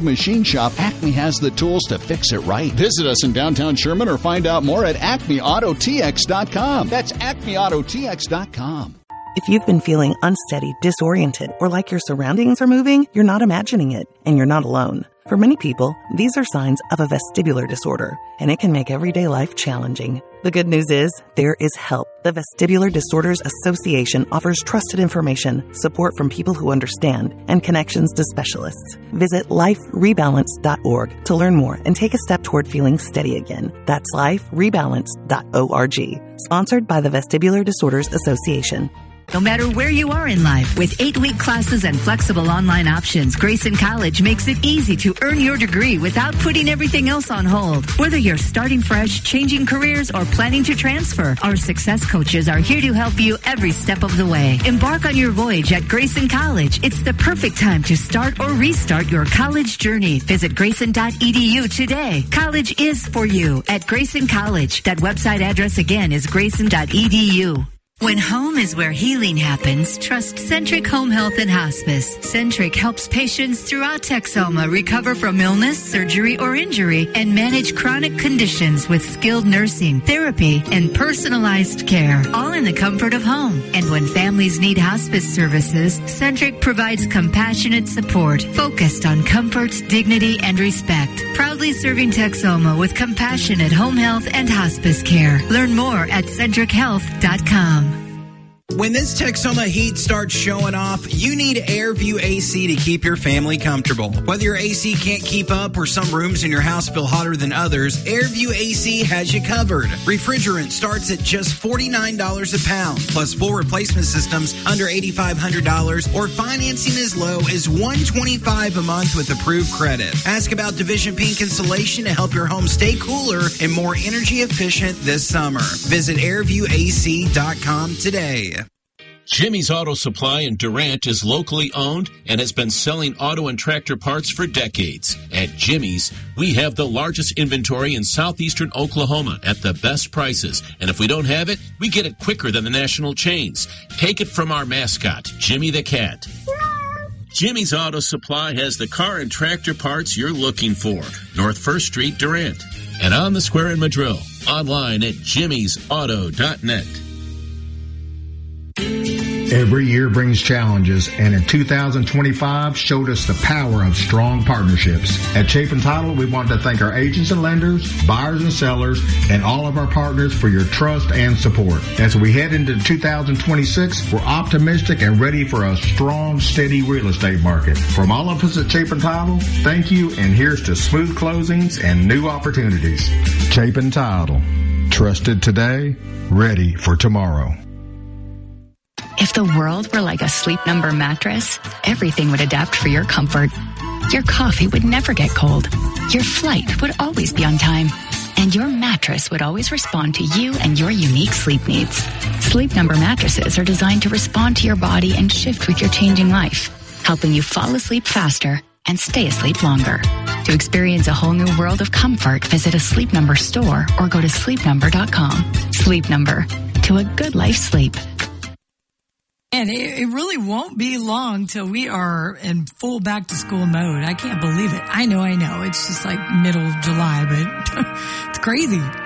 machine shop, Acme has the tools to fix it right. Visit us in downtown Sherman or find out more at acmeautotx.com. That's acmeautotx.com. If you've been feeling unsteady, disoriented, or like your surroundings are moving, you're not imagining it, and you're not alone. For many people, these are signs of a vestibular disorder, and it can make everyday life challenging. The good news is, there is help. The Vestibular Disorders Association offers trusted information, support from people who understand, and connections to specialists. Visit liferebalance.org to learn more and take a step toward feeling steady again. That's liferebalance.org. Sponsored by the Vestibular Disorders Association. No matter where you are in life, with 8-week classes and flexible online options, Grayson College makes it easy to earn your degree without putting everything else on hold. Whether you're starting fresh, changing careers, or planning to transfer, our success coaches are here to help you every step of the way. Embark on your voyage at Grayson College. It's the perfect time to start or restart your college journey. Visit grayson.edu today. College is for you at Grayson College. That website address again is grayson.edu. When home is where healing happens, trust Centric Home Health and Hospice. Centric helps patients throughout Texoma recover from illness, surgery, or injury and manage chronic conditions with skilled nursing, therapy, and personalized care, all in the comfort of home. And when families need hospice services, Centric provides compassionate support focused on comfort, dignity, and respect. Proudly serving Texoma with compassionate home health and hospice care. Learn more at centrichealth.com. When this Texoma heat starts showing off, you need AirView AC to keep your family comfortable. Whether your AC can't keep up or some rooms in your house feel hotter than others, AirView AC has you covered. Refrigerant starts at just $49 a pound, plus full replacement systems under $8,500, or financing as low as $125 a month with approved credit. Ask about Division Pink insulation to help your home stay cooler and more energy efficient this summer. Visit airviewac.com today. Jimmy's Auto Supply in Durant is locally owned and has been selling auto and tractor parts for decades. At Jimmy's, we have the largest inventory in southeastern Oklahoma at the best prices. And if we don't have it, we get it quicker than the national chains. Take it from our mascot, Jimmy the Cat. Jimmy's Auto Supply has the car and tractor parts you're looking for. North 1st Street, Durant. And on the square in Madrill. Online at jimmysauto.net. Every year brings challenges, and in 2025 showed us the power of strong partnerships. At Chapin Title, we want to thank our agents and lenders, buyers and sellers, and all of our partners for your trust and support. As we head into 2026, we're optimistic and ready for a strong, steady real estate market. From all of us at Chapin Title, thank you, and here's to smooth closings and new opportunities. Chapin Title. Trusted today, ready for tomorrow. If the world were like a Sleep Number mattress, everything would adapt for your comfort. Your coffee would never get cold. Your flight would always be on time. And your mattress would always respond to you and your unique sleep needs. Sleep Number mattresses are designed to respond to your body and shift with your changing life, helping you fall asleep faster and stay asleep longer. To experience a whole new world of comfort, visit a Sleep Number store or go to sleepnumber.com. Sleep Number. To a good life sleep. And it really won't be long till we are in full back to school mode. I can't believe it. I know. It's just like middle of July, but it's crazy.